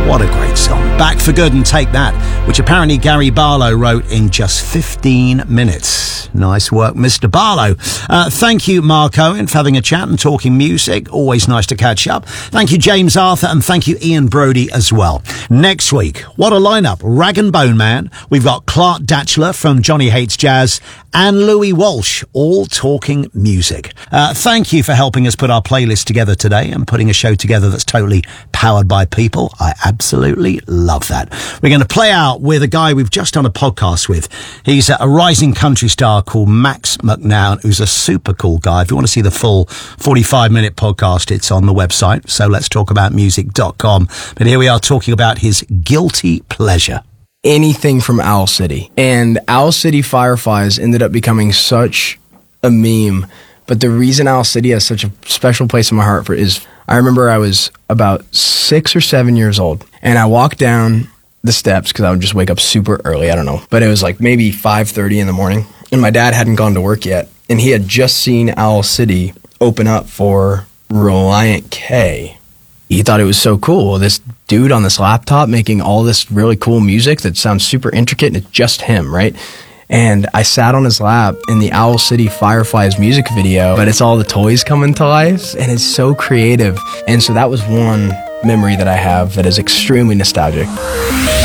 What a great song. Back for Good and Take That, which apparently Gary Barlow wrote in just 15 minutes. Nice work, Mr. Barlow. Thank you, Mark Owen, for having a chat and talking music. Always nice to catch up. Thank you, James Arthur, and thank you, Ian Brody, as well. Next week, what a lineup. Rag and Bone Man. We've got Clark Datchler from Johnny Hates Jazz and Louis Walsh, all talking music. Thank you for helping us put our playlist together today and putting a show together that's totally powered by people. I absolutely love that. We're going to play out with a guy we've just done a podcast with. He's a rising country star called Max McNown, who's a super cool guy. If you want to see the full 45-minute podcast, it's on the website, so let's talk about music.com. But here we are talking about his guilty pleasure. Anything from Owl City. And Owl City Fireflies ended up becoming such a meme. But the reason Owl City has such a special place in my heart is I remember I was about 6 or 7 years old, and I walked down the steps because I would just wake up super early. I don't know. But it was like maybe 5:30 in the morning, and my dad hadn't gone to work yet. And he had just seen Owl City open up for Reliant K. He thought it was so cool. This dude on this laptop making all this really cool music that sounds super intricate, and it's just him, right? And I sat on his lap in the Owl City Fireflies music video, but it's all the toys coming to life, and it's so creative. And so that was one memory that I have that is extremely nostalgic.